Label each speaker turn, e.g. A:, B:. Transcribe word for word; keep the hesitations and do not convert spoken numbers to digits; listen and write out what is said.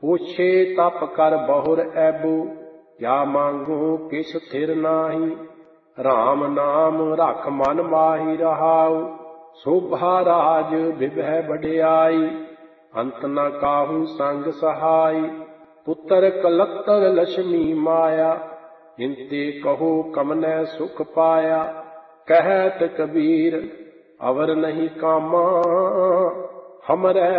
A: पूछे तप कर बहुर ऐबू, क्या मांगू किस थिर नाही। राम नाम रख मन माही रहाऊ, शोभा राज विभय बढ़ियाई। अंत न काहू संग सहाई, पुत्र कलत्तर लक्ष्मी माया। इनते कहो कमने सुख पाया, कहत कबीर अवर नहीं कामा। हमरे